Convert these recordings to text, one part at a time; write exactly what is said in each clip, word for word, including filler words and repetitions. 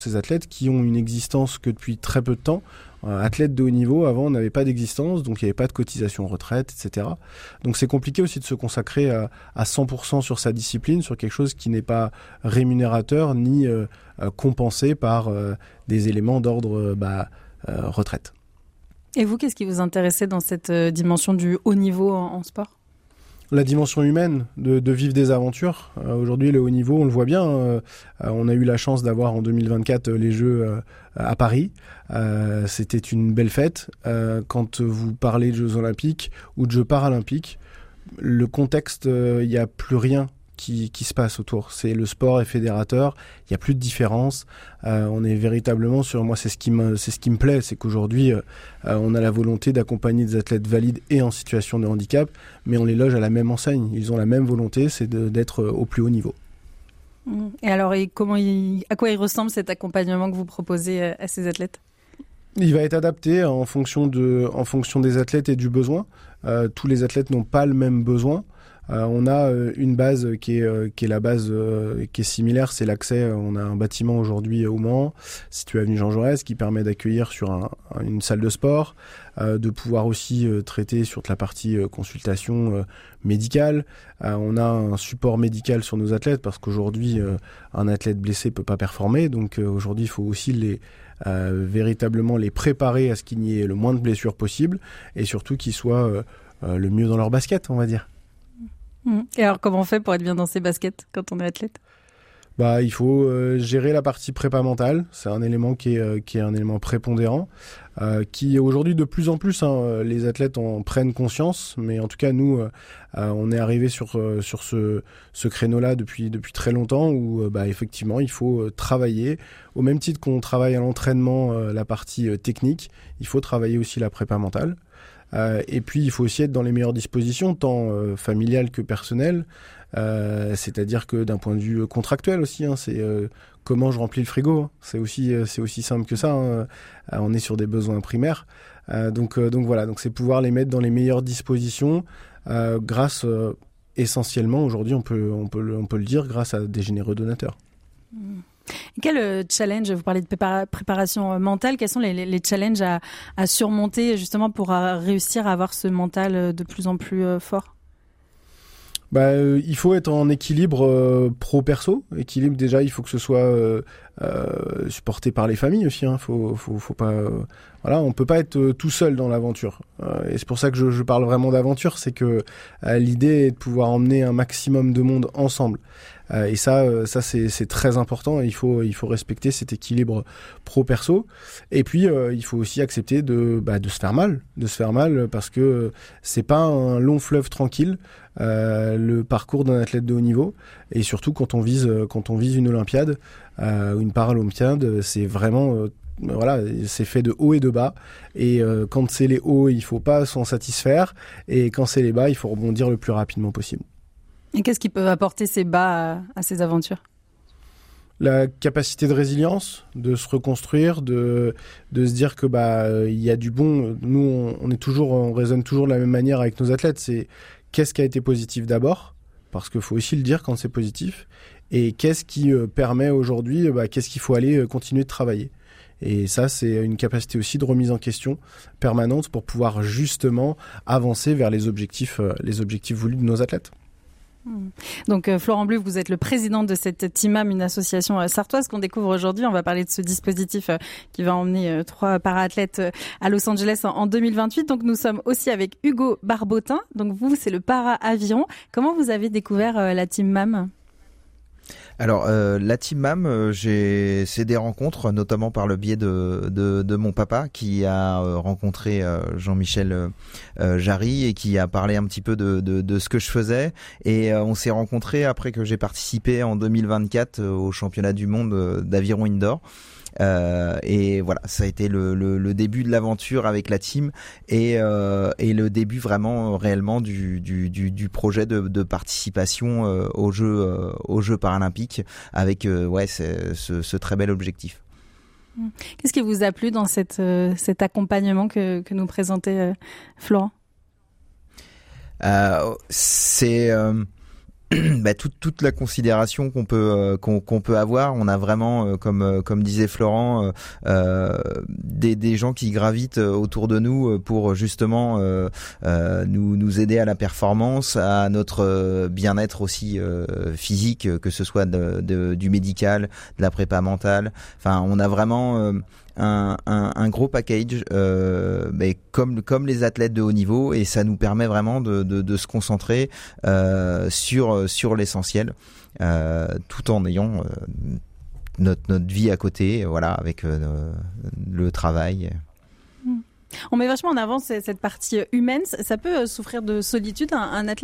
Ces athlètes qui ont une existence que depuis très peu de temps. Euh, athlète de haut niveau, avant, on n'avait pas d'existence, donc il n'y avait pas de cotisation retraite, et cetera. Donc c'est compliqué aussi de se consacrer à, à cent pour cent sur sa discipline, sur quelque chose qui n'est pas rémunérateur ni euh, euh, compensé par euh, des éléments d'ordre euh, bah, euh, retraite. Et vous, qu'est-ce qui vous intéressait dans cette euh, dimension du haut niveau en, en sport ? La dimension humaine, de, de vivre des aventures. Euh, aujourd'hui, le haut niveau, on le voit bien. Euh, on a eu la chance d'avoir en deux mille vingt-quatre les Jeux euh, à Paris. Euh, c'était une belle fête. Euh, quand vous parlez de Jeux Olympiques ou de Jeux Paralympiques, le contexte, il euh, n'y a plus rien qui, qui se passe autour. C'est le sport est fédérateur. Il n'y a plus de différence. Euh, on est véritablement sur... Moi, c'est ce qui me, c'est ce qui me plaît, c'est qu'aujourd'hui, euh, on a la volonté d'accompagner des athlètes valides et en situation de handicap, mais on les loge à la même enseigne. Ils ont la même volonté, c'est de, d'être au plus haut niveau. Et alors, et comment il, à quoi il ressemble cet accompagnement que vous proposez à ces athlètes ? Il va être adapté en fonction, de, en fonction des athlètes et du besoin. Euh, tous les athlètes n'ont pas le même besoin. Euh, on a euh, une base qui est, euh, qui est la base euh, qui est similaire, c'est l'accès. On a un bâtiment aujourd'hui au Mans, situé avenue Jean Jaurès, qui permet d'accueillir sur un, une salle de sport, euh, de pouvoir aussi euh, traiter sur la partie euh, consultation euh, médicale. Euh, on a un support médical sur nos athlètes parce qu'aujourd'hui, euh, un athlète blessé ne peut pas performer. Donc euh, aujourd'hui, il faut aussi les... Euh, véritablement les préparer à ce qu'il n'y ait le moins de blessures possible et surtout qu'ils soient euh, euh, le mieux dans leur basket, on va dire. Et alors, comment on fait pour être bien dans ses baskets quand on est athlète ? Bah, il faut euh, gérer la partie prépa mentale. C'est un élément qui est, euh, qui est un élément prépondérant, euh, qui aujourd'hui de plus en plus, hein, les athlètes en prennent conscience, mais en tout cas nous, euh, on est arrivé sur euh, sur ce ce créneau-là depuis depuis très longtemps où euh, bah effectivement il faut travailler au même titre qu'on travaille à l'entraînement euh, la partie euh, technique, il faut travailler aussi la prépa mentale. Euh, et puis, il faut aussi être dans les meilleures dispositions, tant euh, familiales que personnelles. Euh, c'est-à-dire que d'un point de vue contractuel aussi, hein, c'est euh, comment je remplis le frigo. Hein. C'est aussi, euh, c'est aussi simple que ça. Hein. Euh, on est sur des besoins primaires. Euh, donc, euh, donc voilà, donc c'est pouvoir les mettre dans les meilleures dispositions euh, grâce, euh, essentiellement, aujourd'hui, on peut, on, peut le, on peut le dire, grâce à des généreux donateurs. Mmh. Quel challenge, vous parlez de prépara- préparation mentale, quels sont les, les, les challenges à, à surmonter justement pour réussir à avoir ce mental de plus en plus euh, fort ? Bah, euh, il faut être en équilibre euh, pro-perso. Équilibre, déjà, il faut que ce soit euh, euh, supporté par les familles aussi. Hein. Faut, faut, faut pas, euh, voilà, on peut pas être euh, tout seul dans l'aventure. Euh, et c'est pour ça que je, je parle vraiment d'aventure, c'est que euh, l'idée est de pouvoir emmener un maximum de monde ensemble. Euh, et ça, euh, ça c'est, c'est très important. Il faut, il faut respecter cet équilibre pro-perso. Et puis, euh, il faut aussi accepter de, bah, de se faire mal, de se faire mal, parce que c'est pas un long fleuve tranquille. Euh, le parcours d'un athlète de haut niveau, et surtout quand on vise, quand on vise une Olympiade, euh, une Paralympiade, c'est vraiment, euh, voilà, c'est fait de haut et de bas. Et euh, quand c'est les hauts, il faut pas s'en satisfaire, et quand c'est les bas, il faut rebondir le plus rapidement possible. Et qu'est-ce qui peut apporter ces bas à, à ces aventures ? La capacité de résilience, de se reconstruire, de de se dire que bah il y a du bon. Nous, on, on est toujours, on raisonne toujours de la même manière avec nos athlètes. C'est qu'est-ce qui a été positif d'abord, parce qu'il faut aussi le dire quand c'est positif, et qu'est-ce qui euh, permet aujourd'hui, bah, qu'est-ce qu'il faut aller euh, continuer de travailler. Et ça, c'est une capacité aussi de remise en question permanente pour pouvoir justement avancer vers les objectifs, euh, les objectifs voulus de nos athlètes. Donc euh, Florent Bleu, vous êtes le président de cette Team-Am, une association euh, sartoise qu'on découvre aujourd'hui. On va parler de ce dispositif euh, qui va emmener euh, trois para-athlètes euh, à Los Angeles en, en deux mille vingt-huit. Donc nous sommes aussi avec Hugo Barbotin. Donc vous, c'est le para-aviron. Comment vous avez découvert euh, la Team-Am ? Alors euh, la Team-Am, euh, j'ai c'est des rencontres, notamment par le biais de de, de mon papa qui a euh, rencontré euh, Jean-Michel euh, Jarry et qui a parlé un petit peu de de, de ce que je faisais, et euh, on s'est rencontrés après que j'ai participé en deux mille vingt-quatre euh, au championnat du monde d'aviron indoor. Euh, et voilà, ça a été le, le, le début de l'aventure avec la team, et, euh, et le début vraiment réellement du, du, du, du projet de, de participation euh, aux Jeux, euh, aux Jeux paralympiques avec euh, ouais, ce, ce très bel objectif. Qu'est-ce qui vous a plu dans cette, euh, cet accompagnement que, que nous présentait euh, Florent ? euh, C'est... Euh, bah, toute toute la considération qu'on peut euh, qu'on, qu'on peut avoir. On a vraiment, euh, comme euh, comme disait Florent, euh, euh, des des gens qui gravitent autour de nous pour justement euh, euh, nous nous aider à la performance, à notre bien-être aussi euh, physique, que ce soit de, de, du médical, de la prépa mentale. Enfin, on a vraiment euh, Un, un, un gros package, euh, mais comme comme les athlètes de haut niveau, et ça nous permet vraiment de, de, de se concentrer euh, sur sur l'essentiel, euh, tout en ayant euh, notre notre vie à côté, voilà, avec euh, le travail. On met vachement en avant cette partie humaine. Ça peut souffrir de solitude, un, un athlète ?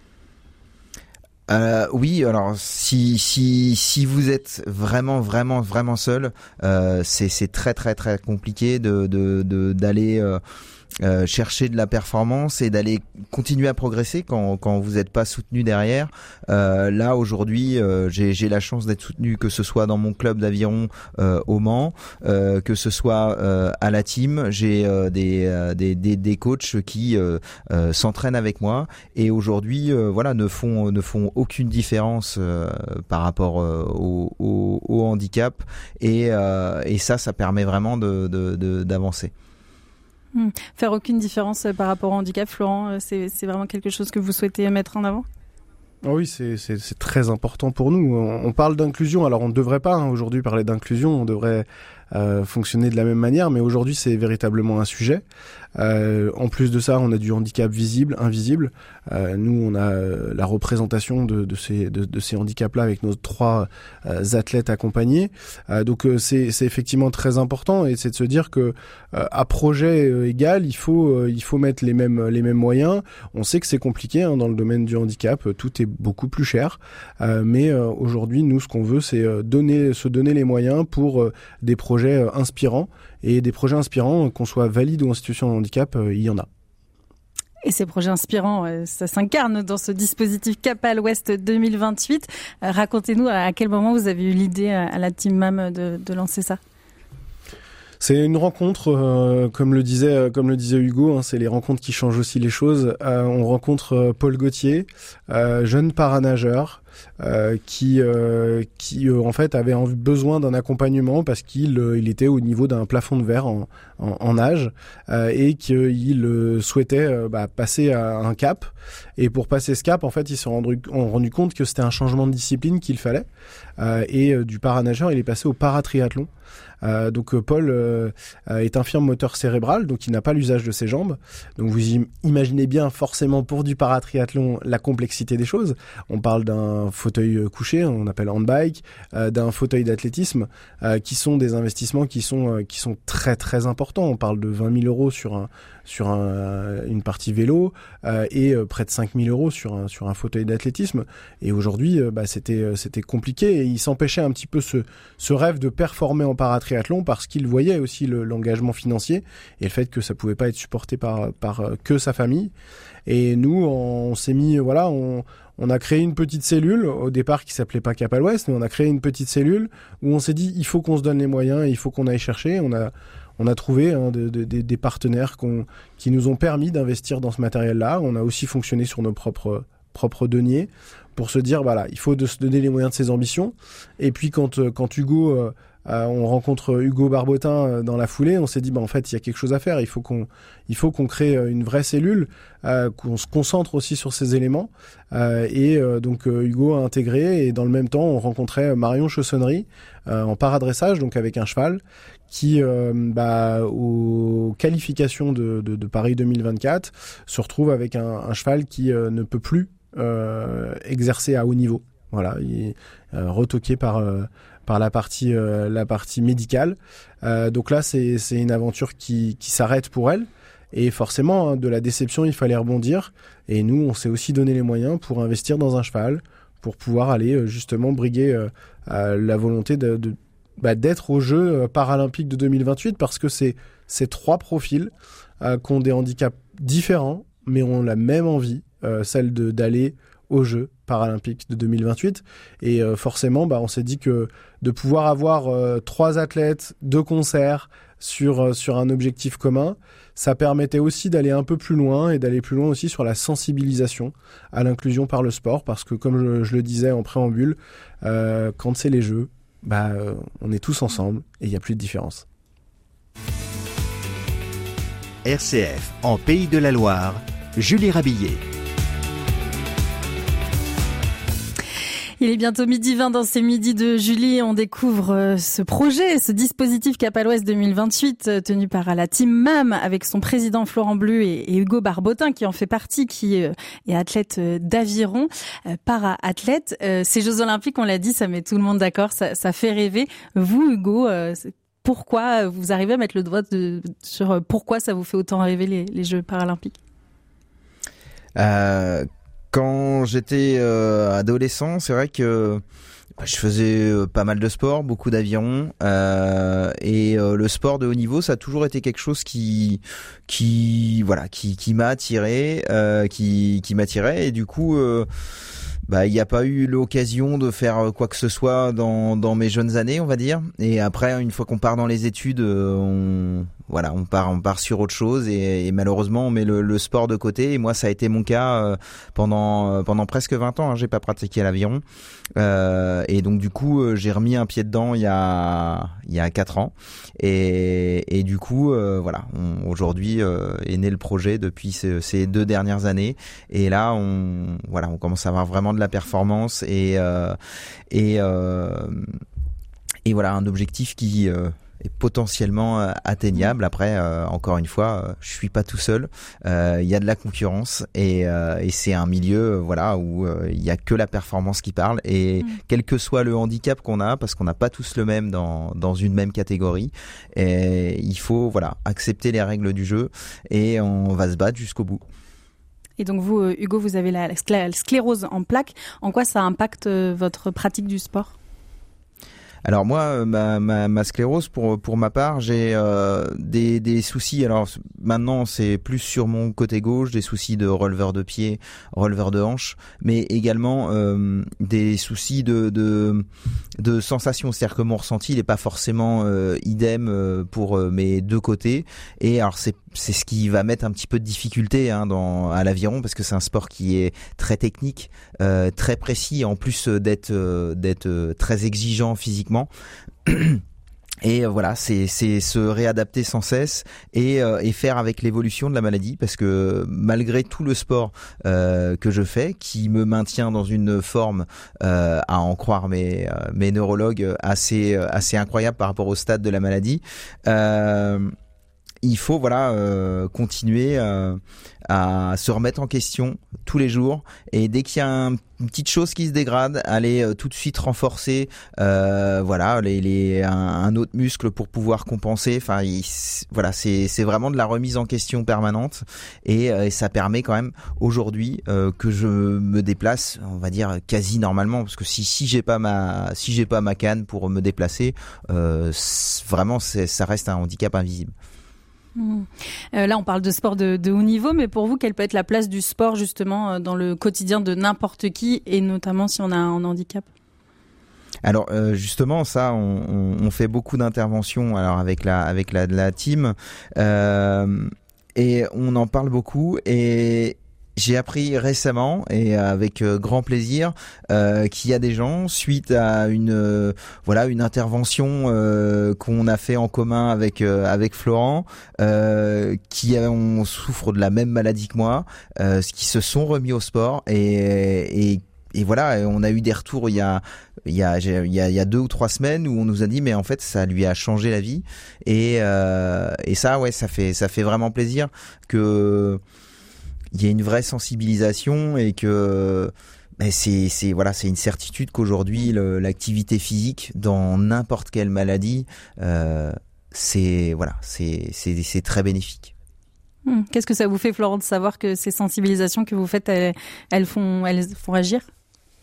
Euh, oui, alors si si si vous êtes vraiment vraiment vraiment seul, euh, c'est c'est très très très compliqué de de, de d'aller euh, euh, chercher de la performance et d'aller continuer à progresser quand quand vous n'êtes pas soutenu derrière. Euh, là aujourd'hui, euh, j'ai j'ai la chance d'être soutenu, que ce soit dans mon club d'aviron euh, au Mans, euh, que ce soit euh, à la team. J'ai euh, des, euh, des des des coachs qui euh, euh, s'entraînent avec moi et aujourd'hui, euh, voilà, ne font ne font aucune différence euh, par rapport euh, au, au au handicap et euh, et ça ça permet vraiment de de, de d'avancer. Mmh. Faire aucune différence par rapport au handicap, Florent, c'est, c'est vraiment quelque chose que vous souhaitez mettre en avant ? Oui, c'est, c'est, c'est très important pour nous. On, on parle d'inclusion, alors on ne devrait pas hein, aujourd'hui parler d'inclusion, on devrait euh, fonctionner de la même manière, mais aujourd'hui c'est véritablement un sujet. Euh, en plus de ça, on a du handicap visible, invisible. Euh, nous, on a euh, la représentation de, de ces de, de ces handicaps-là avec nos trois euh, athlètes accompagnés. Euh, donc euh, c'est c'est effectivement très important et c'est de se dire que euh, à projet euh, égal, il faut euh, il faut mettre les mêmes les mêmes moyens. On sait que c'est compliqué hein, dans le domaine du handicap, tout est beaucoup plus cher. Euh, mais euh, aujourd'hui, nous, ce qu'on veut, c'est euh, donner se donner les moyens pour euh, des projets euh, inspirants. Et des projets inspirants, qu'on soit valide ou en situation de handicap, euh, il y en a. Et ces projets inspirants, euh, ça s'incarne dans ce dispositif Cap à l'Ouest deux mille vingt-huit. Euh, racontez-nous à quel moment vous avez eu l'idée à la Team Mam de, de lancer ça. C'est une rencontre, euh, comme le disait, comme le disait Hugo, hein, c'est les rencontres qui changent aussi les choses. Euh, on rencontre euh, Paul Gauthier, euh, jeune paranageur, euh, qui, euh, qui euh, en fait avait besoin d'un accompagnement parce qu'il euh, il était au niveau d'un plafond de verre en, en, en nage euh, et qu'il euh, souhaitait euh, bah, passer à un cap. Et pour passer ce cap, en fait, il s'est rendu, rendu compte que c'était un changement de discipline qu'il fallait. Euh, et euh, du paranageur, il est passé au paratriathlon. Euh, donc Paul euh, est infirme moteur cérébral, donc il n'a pas l'usage de ses jambes. Donc vous im- imaginez bien forcément pour du paratriathlon la complexité des choses. On parle d'un fauteuil couché, on appelle handbike, euh, d'un fauteuil d'athlétisme, euh, qui sont des investissements qui sont euh, qui sont très très importants. On parle de vingt mille euros sur un sur un, une partie vélo euh, et euh, près de cinq mille euros sur un sur un fauteuil d'athlétisme. Et aujourd'hui, euh, bah, c'était c'était compliqué et il s'empêchait un petit peu ce ce rêve de performer en paratriathlon parce qu'il voyait aussi le, l'engagement financier et le fait que ça pouvait pas être supporté par par euh, que sa famille. Et nous, on, on s'est mis, voilà, on on a créé une petite cellule au départ qui s'appelait pas Cap à l'Ouest, mais on a créé une petite cellule où on s'est dit il faut qu'on se donne les moyens, il faut qu'on aille chercher. On a On a trouvé hein, de, de, de, des partenaires qu'on, qui nous ont permis d'investir dans ce matériel-là. On a aussi fonctionné sur nos propres, propres deniers pour se dire, voilà, il faut de se donner les moyens de ses ambitions. Et puis quand, quand Hugo, euh, euh, on rencontre Hugo Barbotin euh, dans la foulée, on s'est dit, bah, en fait, il y a quelque chose à faire. Il faut qu'on, il faut qu'on crée une vraie cellule, euh, qu'on se concentre aussi sur ces éléments. Euh, et euh, donc euh, Hugo a intégré et dans le même temps, on rencontrait Marion Chaussonnerie euh, en paradressage, donc avec un cheval, qui, euh, bah, aux qualifications de, de, de Paris deux mille vingt-quatre, se retrouve avec un, un cheval qui euh, ne peut plus euh, exercer à haut niveau. Voilà, il est euh, retoqué par euh, par la partie euh, la partie médicale. Euh, donc là, c'est c'est une aventure qui qui s'arrête pour elle. Et forcément, hein, de la déception, il fallait rebondir. Et nous, on s'est aussi donné les moyens pour investir dans un cheval, pour pouvoir aller euh, justement briguer euh, euh, la volonté de, de Bah, d'être aux Jeux paralympiques de deux mille vingt-huit parce que c'est ces trois profils euh, qui ont des handicaps différents mais ont la même envie, euh, celle de, d'aller aux Jeux paralympiques de deux mille vingt-huit. Et euh, forcément, bah, on s'est dit que de pouvoir avoir euh, trois athlètes, deux concerts sur, euh, sur un objectif commun, ça permettait aussi d'aller un peu plus loin et d'aller plus loin aussi sur la sensibilisation à l'inclusion par le sport. Parce que comme je, je le disais en préambule, euh, quand c'est les Jeux, bah, euh, on est tous ensemble et il n'y a plus de différence. R C F en Pays de la Loire, Julie Rabillet. Il est bientôt midi vingt dans ces midis de Julie. On découvre ce projet, ce dispositif Cap à l'Ouest deux mille vingt-huit tenu par la team M A M avec son président Florent Bleu et Hugo Barbotin qui en fait partie, qui est athlète d'aviron, para-athlète. Ces Jeux Olympiques, on l'a dit, ça met tout le monde d'accord, ça, ça fait rêver. Vous, Hugo, pourquoi vous arrivez à mettre le doigt de, sur pourquoi ça vous fait autant rêver les, les Jeux paralympiques ? euh... Quand j'étais euh, adolescent, c'est vrai que bah, je faisais euh, pas mal de sport, beaucoup d'aviron, euh, et euh, le sport de haut niveau, ça a toujours été quelque chose qui, qui, voilà, qui, qui m'a attiré, euh, qui, qui m'attirait, et du coup, euh, bah, il n'y a pas eu l'occasion de faire quoi que ce soit dans, dans mes jeunes années, on va dire. Et après, une fois qu'on part dans les études, on, voilà, on part, on part sur autre chose et, et malheureusement, on met le, le sport de côté. Et moi, ça a été mon cas euh, pendant, pendant presque vingt ans. Hein, j'ai pas pratiqué l'aviron. Euh, et donc, du coup, euh, j'ai remis un pied dedans il y a, il y a quatre ans. Et, et du coup, euh, voilà, on, aujourd'hui euh, est né le projet depuis ces, ces deux dernières années. Et là, on, voilà, on commence à avoir vraiment de la performance et euh, et euh, et voilà un objectif qui euh, est potentiellement euh, atteignable. Après, euh, encore une fois, euh, je suis pas tout seul. Il euh, y a de la concurrence et, euh, et c'est un milieu, euh, voilà, où il euh, y a que la performance qui parle. Et mmh. quel que soit le handicap qu'on a, parce qu'on n'a pas tous le même dans dans une même catégorie, et il faut voilà accepter les règles du jeu et on va se battre jusqu'au bout. Et donc vous, Hugo, vous avez la sclérose en plaques. En quoi ça impacte votre pratique du sport ? Alors moi, ma, ma, ma sclérose, pour pour ma part, j'ai euh, des des soucis. Alors maintenant, c'est plus sur mon côté gauche, des soucis de releveur de pied, releveur de hanche, mais également euh, des soucis de de de sensation. C'est-à-dire que mon ressenti, il est pas forcément euh, idem pour mes deux côtés. Et alors c'est c'est ce qui va mettre un petit peu de difficulté hein, dans à l'aviron parce que c'est un sport qui est très technique, euh, très précis, en plus d'être euh, d'être euh, très exigeant physiquement. Et voilà, c'est c'est se réadapter sans cesse et euh, et faire avec l'évolution de la maladie parce que malgré tout le sport euh, que je fais, qui me maintient dans une forme euh, à en croire mes euh, mes neurologues assez assez incroyable par rapport au stade de la maladie. Euh, Il faut voilà euh, continuer euh, à se remettre en question tous les jours et dès qu'il y a un, une petite chose qui se dégrade, aller euh, tout de suite renforcer euh, voilà les, les un, un autre muscle pour pouvoir compenser. Enfin il, voilà c'est c'est vraiment de la remise en question permanente et, euh, et ça permet quand même aujourd'hui euh, que je me déplace on va dire quasi normalement parce que si si j'ai pas ma si j'ai pas ma canne pour me déplacer euh, c'est, vraiment c'est, ça reste un handicap invisible. Mmh. Euh, là, on parle de sport de, de haut niveau, mais pour vous, quelle peut être la place du sport justement dans le quotidien de n'importe qui, et notamment si on a un handicap ? Alors euh, justement, ça, on, on, on fait beaucoup d'interventions alors avec la avec la, la team euh, et on en parle beaucoup et j'ai appris récemment et avec euh, grand plaisir euh, qu'il y a des gens suite à une euh, voilà une intervention euh, qu'on a fait en commun avec euh, avec Florent euh, qui ont souffrent de la même maladie que moi, euh, qui se sont remis au sport et et Et voilà, on a eu des retours il y a il y a il y a il y a deux ou trois semaines où on nous a dit mais en fait ça lui a changé la vie et euh, et ça ouais ça fait ça fait vraiment plaisir que il y a une vraie sensibilisation et que ben c'est c'est voilà c'est une certitude qu'aujourd'hui le, l'activité physique dans n'importe quelle maladie euh, c'est voilà c'est c'est c'est très bénéfique. Qu'est-ce que ça vous fait, Florent, de savoir que ces sensibilisations que vous faites elles, elles font elles font agir?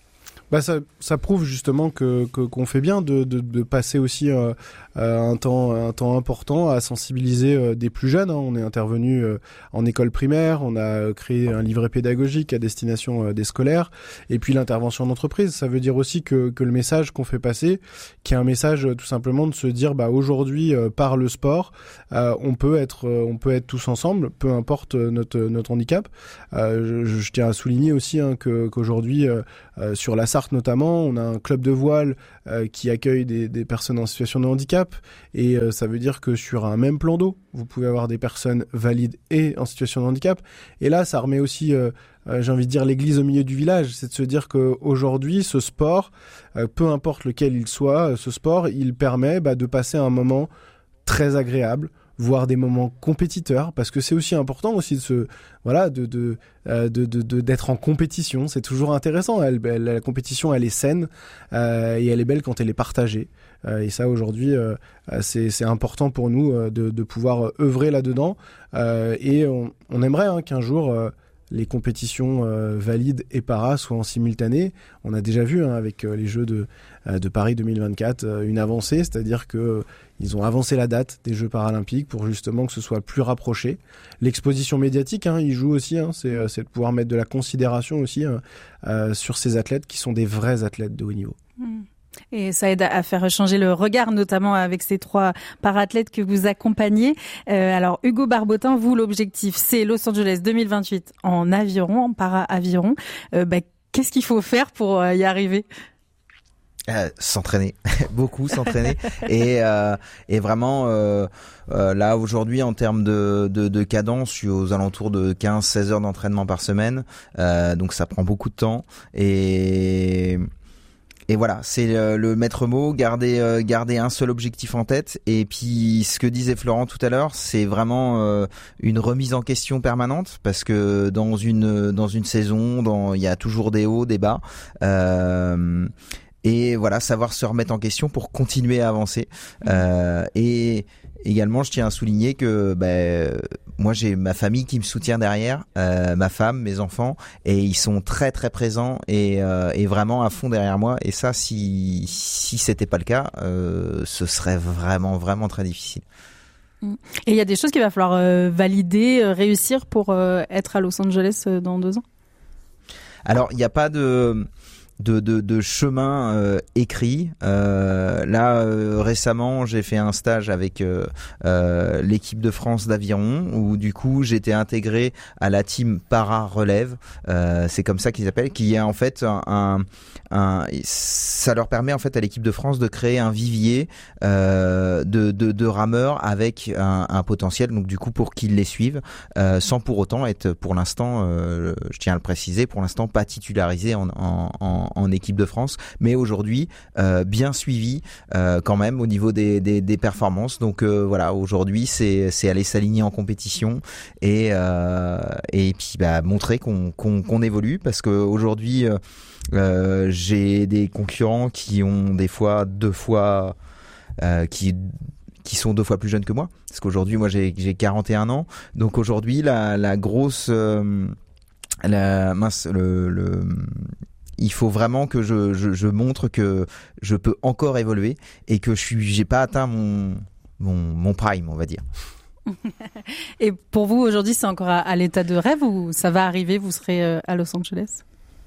Bah ça, ça prouve justement que, que qu'on fait bien de, de, de passer aussi euh, un temps un temps important à sensibiliser euh, des plus jeunes. Hein. On est intervenu euh, en école primaire, on a créé un livret pédagogique à destination euh, des scolaires, et puis l'intervention d'entreprise. Ça veut dire aussi que que le message qu'on fait passer, qui est un message euh, tout simplement de se dire bah aujourd'hui euh, par le sport, euh, on peut être euh, on peut être tous ensemble, peu importe notre notre handicap. Euh, je, je tiens à souligner aussi hein, que qu'aujourd'hui euh, euh, sur la Sarthe notamment, on a un club de voile euh, qui accueille des, des personnes en situation de handicap, et euh, ça veut dire que sur un même plan d'eau, vous pouvez avoir des personnes valides et en situation de handicap. Et là, ça remet aussi, euh, euh, j'ai envie de dire, l'église au milieu du village. C'est de se dire qu'aujourd'hui, ce sport, euh, peu importe lequel il soit, ce sport, il permet bah, de passer un moment très agréable, voire des moments compétiteurs, parce que c'est aussi important aussi de se voilà de de euh, de, de, de d'être en compétition. C'est toujours intéressant. Elle, elle, la compétition, elle est saine euh, et elle est belle quand elle est partagée. Euh, et ça aujourd'hui, euh, c'est c'est important pour nous euh, de de pouvoir œuvrer là-dedans. Euh, et on, on aimerait hein, qu'un jour euh, les compétitions euh, valides et para soient en simultané. On a déjà vu hein, avec euh, les Jeux de, euh, de Paris deux mille vingt-quatre euh, une avancée, c'est-à-dire que euh, ils ont avancé la date des Jeux paralympiques pour justement que ce soit plus rapproché. L'exposition médiatique, hein, il joue aussi, hein, c'est, euh, c'est de pouvoir mettre de la considération aussi hein, euh, sur ces athlètes qui sont des vrais athlètes de haut niveau. Mmh. Et ça aide à faire changer le regard, notamment avec ces trois parathlètes que vous accompagnez. Euh, alors, Hugo Barbotin, vous, l'objectif, c'est Los Angeles deux mille vingt-huit en aviron, en para-aviron. Euh, bah, qu'est-ce qu'il faut faire pour y arriver ? Euh, s'entraîner, beaucoup s'entraîner et euh, et vraiment euh, euh, là aujourd'hui en termes de, de de cadence, je suis aux alentours de quinze seize heures d'entraînement par semaine, euh, donc ça prend beaucoup de temps et Et voilà, c'est le, le maître mot, garder euh, garder un seul objectif en tête. Et puis ce que disait Florent tout à l'heure, c'est vraiment euh, une remise en question permanente, parce que dans une dans une saison, dans il y a toujours des hauts, des bas. Euh, et voilà, savoir se remettre en question pour continuer à avancer. Euh, et également, je tiens à souligner que ben, moi, j'ai ma famille qui me soutient derrière, euh, ma femme, mes enfants, et ils sont très très présents et, euh, et vraiment à fond derrière moi. Et ça, si si c'était pas le cas, euh, ce serait vraiment vraiment très difficile. Et il y a des choses qu'il va falloir euh, valider, euh, réussir pour euh, être à Los Angeles euh, dans deux ans. Alors, il n'y a pas de De, de, de chemin euh, écrit. Euh, là, euh, récemment, j'ai fait un stage avec euh, euh, l'équipe de France d'aviron, où du coup, j'étais intégré à la team para relève. Euh, c'est comme ça qu'ils appellent, qui est en fait un, un, un, ça leur permet en fait à l'équipe de France de créer un vivier euh, de, de, de rameurs avec un, un potentiel. Donc du coup, pour qu'ils les suivent, euh, sans pour autant être, pour l'instant, euh, je tiens à le préciser, pour l'instant pas titularisé en, en, en en équipe de France, mais aujourd'hui euh, bien suivi euh, quand même au niveau des, des, des performances. Donc euh, voilà, aujourd'hui c'est, c'est aller s'aligner en compétition et, euh, et puis bah, montrer qu'on, qu'on, qu'on évolue, parce qu'aujourd'hui euh, euh, j'ai des concurrents qui ont des fois deux fois euh, qui qui sont deux fois plus jeunes que moi, parce qu'aujourd'hui moi j'ai, j'ai quarante et un ans, donc aujourd'hui la, la grosse euh, la mince le, le il faut vraiment que je, je, je montre que je peux encore évoluer et que je suis, j'ai pas atteint mon, mon, mon prime, on va dire. Et pour vous, aujourd'hui, c'est encore à, à l'état de rêve ou ça va arriver, vous serez à Los Angeles ?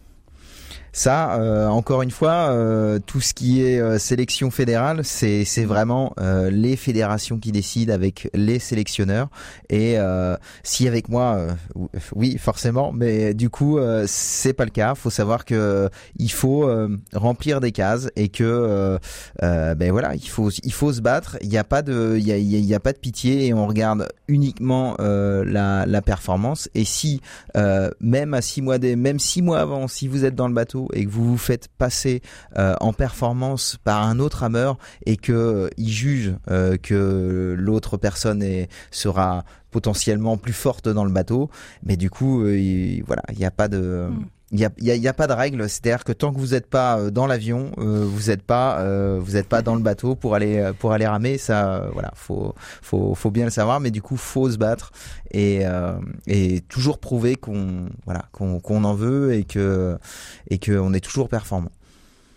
Ça, euh, encore une fois, euh, tout ce qui est euh, sélection fédérale, c'est c'est vraiment euh, les fédérations qui décident avec les sélectionneurs. Et euh, si avec moi, euh, oui, forcément, mais du coup, euh, c'est pas le cas. Faut savoir que il faut euh, remplir des cases et que euh, euh, ben voilà, il faut il faut se battre. Il y a pas de il y a il y a pas de pitié et on regarde uniquement euh, la la performance. Et si euh, même à six mois des même six mois avant, si vous êtes dans le bateau et que vous vous faites passer euh, en performance par un autre rameur et que euh, il juge euh, que l'autre personne est, sera potentiellement plus forte dans le bateau, mais du coup euh, il, voilà, il n'y a pas de mm. Il y a, il y a, il y a pas de règle, c'est-à-dire que tant que vous n'êtes pas dans l'avion, euh, vous n'êtes pas, euh, vous n'êtes pas dans le bateau pour aller pour aller ramer. Ça, euh, voilà, faut faut faut bien le savoir. Mais du coup, faut se battre et euh, et toujours prouver qu'on voilà qu'on qu'on en veut et que et que on est toujours performant.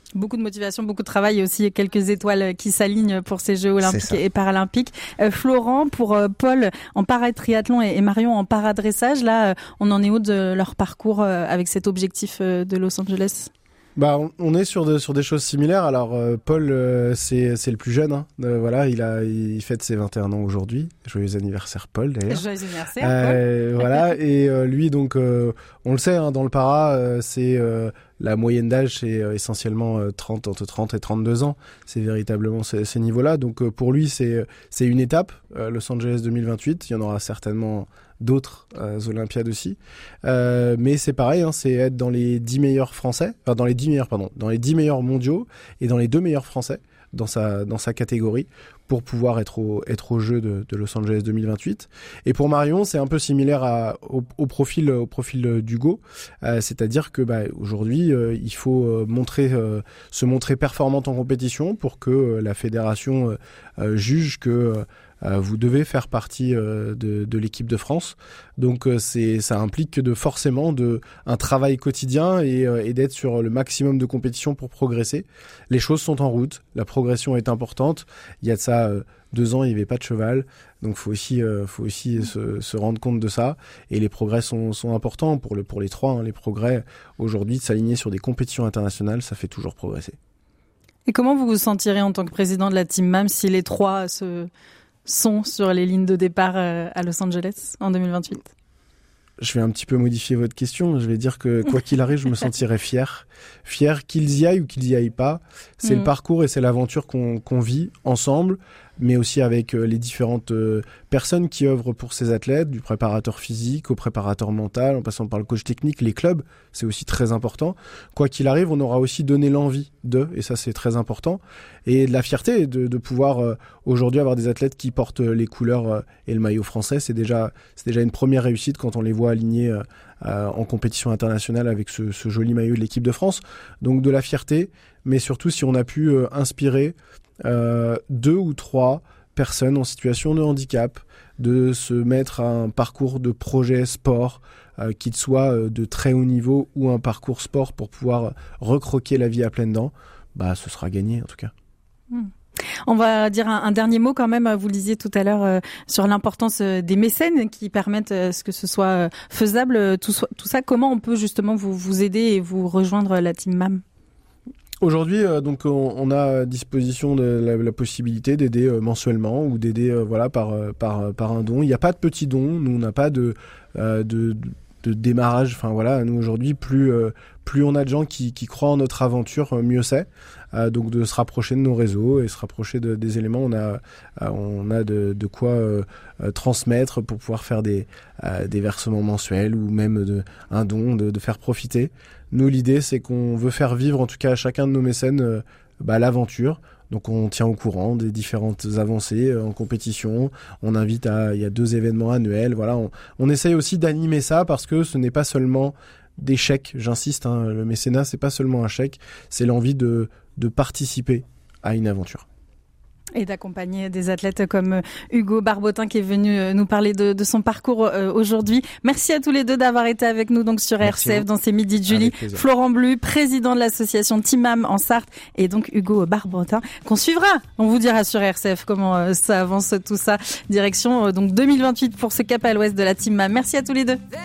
Beaucoup de motivation, beaucoup de travail et aussi quelques étoiles qui s'alignent pour ces Jeux olympiques et paralympiques. Euh, Florent, pour euh, Paul en paratriathlon et, et Marion en paradressage, là, euh, on en est où de leur parcours euh, avec cet objectif euh, de Los Angeles ? Bah, on, on est sur de, sur des choses similaires. Alors, euh, Paul, euh, c'est, c'est le plus jeune. Hein. Euh, voilà, il a, il fête ses vingt et un ans aujourd'hui. Joyeux anniversaire, Paul, d'ailleurs. Joyeux anniversaire, euh, Paul. Voilà, et euh, lui, donc, euh, on le sait, hein, dans le para, euh, c'est euh, la moyenne d'âge, c'est euh, essentiellement euh, trente, entre trente et trente-deux ans. C'est véritablement ces, ces niveaux-là. Donc, euh, pour lui, c'est, c'est une étape. Euh, Los Angeles deux mille vingt-huit, il y en aura certainement d'autres euh, Olympiades aussi, euh, mais c'est pareil, hein, c'est être dans les dix meilleurs français, enfin dans les dix meilleurs, pardon, dans les dix meilleurs mondiaux et dans les deux meilleurs français dans sa dans sa catégorie pour pouvoir être au être au jeu de, de Los Angeles deux mille vingt-huit. Et pour Marion, c'est un peu similaire à, au, au profil au profil d'Hugo, euh, c'est-à-dire que bah, aujourd'hui, euh, il faut euh, montrer euh, se montrer performante en compétition pour que euh, la fédération euh, euh, juge que euh, Euh, vous devez faire partie euh, de, de l'équipe de France. Donc euh, c'est, ça implique de forcément de, un travail quotidien et, euh, et d'être sur le maximum de compétition pour progresser. Les choses sont en route, la progression est importante. Il y a de ça euh, deux ans, il n'y avait pas de cheval. Donc faut aussi, euh, faut aussi se, se rendre compte de ça. Et les progrès sont, sont importants pour, le, pour les trois. Hein, les progrès aujourd'hui, de s'aligner sur des compétitions internationales, ça fait toujours progresser. Et comment vous vous sentirez en tant que président de la Team M A M si les trois se... sont sur les lignes de départ à Los Angeles en deux mille vingt-huit? Je vais un petit peu modifier votre question. Je vais dire que quoi qu'il arrive, je me sentirai fier. Fier qu'ils y aillent ou qu'ils y aillent pas. C'est mmh. le parcours et c'est l'aventure qu'on, qu'on vit ensemble, mais aussi avec euh, les différentes euh, personnes qui œuvrent pour ces athlètes, du préparateur physique au préparateur mental, en passant par le coach technique, les clubs, c'est aussi très important. Quoi qu'il arrive, on aura aussi donné l'envie d'eux, et ça c'est très important, et de la fierté de, de pouvoir euh, aujourd'hui avoir des athlètes qui portent les couleurs euh, et le maillot français. C'est déjà, c'est déjà une première réussite quand on les voit alignés euh, euh, en compétition internationale avec ce, ce joli maillot de l'équipe de France. Donc de la fierté, mais surtout si on a pu euh, inspirer Euh, deux ou trois personnes en situation de handicap de se mettre à un parcours de projet sport, euh, qu'il soit euh, de très haut niveau ou un parcours sport pour pouvoir recroquer la vie à pleines dents, bah ce sera gagné en tout cas. Mmh. On va dire un, un dernier mot quand même. Vous le disiez tout à l'heure euh, sur l'importance euh, des mécènes qui permettent euh, ce que ce soit euh, faisable. Tout, tout ça, comment on peut justement vous, vous aider et vous rejoindre la Team M A M ? Aujourd'hui, euh, donc on, on a à disposition de la, la possibilité d'aider euh, mensuellement ou d'aider euh, voilà par euh, par par un don. Il n'y a pas de petits dons. Nous, on n'a pas de euh, de, de démarrage. Enfin voilà, nous aujourd'hui, plus euh, plus on a de gens qui qui croient en notre aventure, mieux c'est. Euh, donc de se rapprocher de nos réseaux et se rapprocher de, des éléments. On a euh, on a de, de quoi euh, euh, transmettre pour pouvoir faire des euh, des versements mensuels ou même de un don, de, de faire profiter. Nous, l'idée, c'est qu'on veut faire vivre, en tout cas, à chacun de nos mécènes, euh, bah, l'aventure. Donc, on tient au courant des différentes avancées euh, en compétition. On invite à, il y a deux événements annuels. Voilà, on, on essaye aussi d'animer ça parce que ce n'est pas seulement des chèques. J'insiste, hein, le mécénat, c'est pas seulement un chèque, c'est l'envie de, de participer à une aventure. Et d'accompagner des athlètes comme Hugo Barbotin qui est venu nous parler de, de son parcours euh, aujourd'hui. Merci à tous les deux d'avoir été avec nous donc sur Merci R C F dans ces Midis de Julie. Florent Blu, président de l'association Team M A M en Sarthe, et donc Hugo Barbotin qu'on suivra. On vous dira sur R C F comment euh, ça avance tout ça. Direction euh, donc deux mille vingt-huit pour ce cap à l'ouest de la Team M A M. Merci à tous les deux.